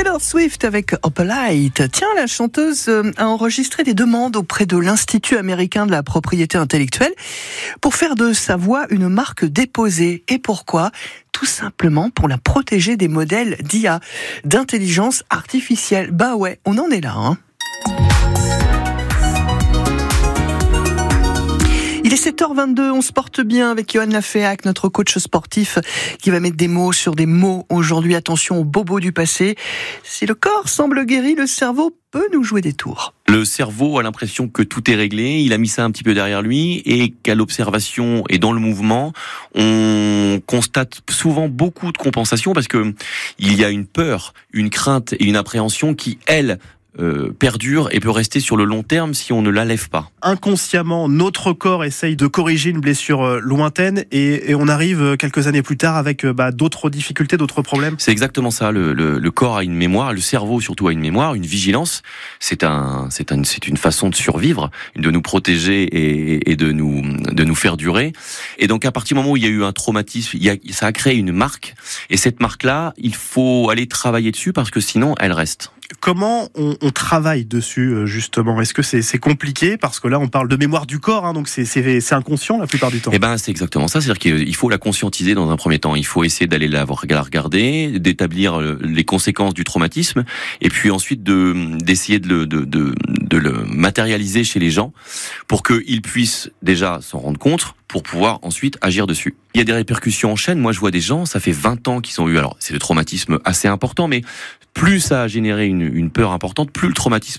Taylor Swift avec Opalite. Tiens, la chanteuse a enregistré des demandes auprès de l'Institut américain de la propriété intellectuelle pour faire de sa voix une marque déposée. Et pourquoi ? Tout simplement pour la protéger des modèles d'IA, d'intelligence artificielle. Bah ouais, on en est là, hein. Il est 7h22, on se porte bien avec Johan Laféac, notre coach sportif, qui va mettre des mots sur des mots aujourd'hui. Attention aux bobos du passé. Si le corps semble guéri, le cerveau peut nous jouer des tours. Le cerveau a l'impression que tout est réglé, il a mis ça un petit peu derrière lui et qu'à l'observation et dans le mouvement, on constate souvent beaucoup de compensation parce que il y a une peur, une crainte et une appréhension qui, elle, perdure et peut rester sur le long terme si on ne la lève pas. Inconsciemment, notre corps essaye de corriger une blessure lointaine et on arrive quelques années plus tard avec d'autres difficultés, d'autres problèmes. C'est exactement ça. Le corps a une mémoire, le cerveau surtout a une mémoire, une vigilance. C'est une façon de survivre, de nous protéger et de nous faire durer. Et donc à partir du moment où il y a eu un traumatisme, ça a créé une marque. Et cette marque-là, il faut aller travailler dessus parce que sinon elle reste. Comment on travaille dessus justement ? Est-ce que c'est compliqué ? Parce que là on parle de mémoire du corps, hein, donc c'est inconscient la plupart du temps. Eh ben c'est exactement ça, c'est-à-dire qu'il faut la conscientiser dans un premier temps. Il faut essayer d'aller la regarder, d'établir les conséquences du traumatisme, et puis ensuite d'essayer de le matérialiser chez les gens pour qu'ils puissent déjà s'en rendre compte, pour pouvoir ensuite agir dessus. Il y a des répercussions en chaîne. Moi, je vois des gens, ça fait 20 ans qu'ils ont eu, alors c'est des traumatismes assez importants, mais plus ça a généré une peur importante, plus le traumatisme